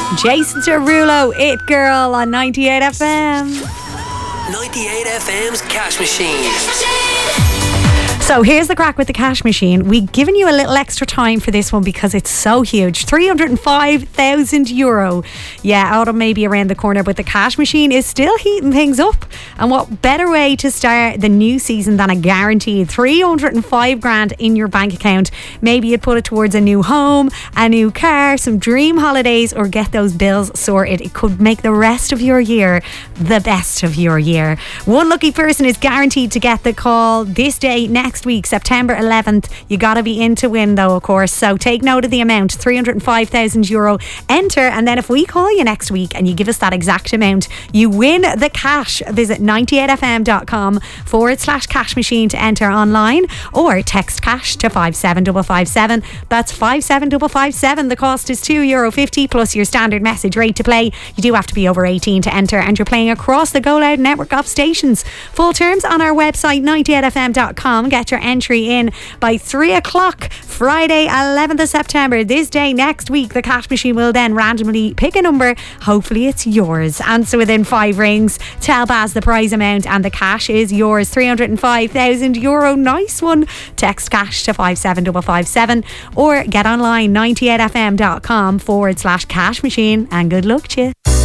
Jason Derulo, It Girl on 98 FM. 98 FM's Cash Machine. So here's the crack with the cash machine. We've given you a little extra time for this one because it's so huge. €305,000. Yeah, out of maybe around the corner, but the cash machine is still heating things up. And what better way to start the new season than a guaranteed 305 grand in your bank account? Maybe you'd put it towards a new home, a new car, some dream holidays, or get those bills sorted. It could make the rest of your year the best of your year. One lucky person is guaranteed to get the call this day next week, September 11th. You got to be in to win though, of course. So take note of the amount, €305,000. Enter, and then if we call you next week and you give us that exact amount, you win the cash. Visit 98fm.com/cash machine to enter online, or text cash to 57557. That's 57557. The cost is €2.50 plus your standard message rate to play. You do have to be over 18 to enter, and you're playing across the Go Loud network of stations. Full terms on our website 98fm.com. Get your entry in by 3 o'clock Friday 11th of September. This day next week, the cash machine will then randomly pick a number. Hopefully it's yours. Answer within 5 rings. Tell Baz the prize amount and the cash is yours. €305,000. Nice one. Text cash to 57557 or get online 98fm.com/cash machine, and good luck to you.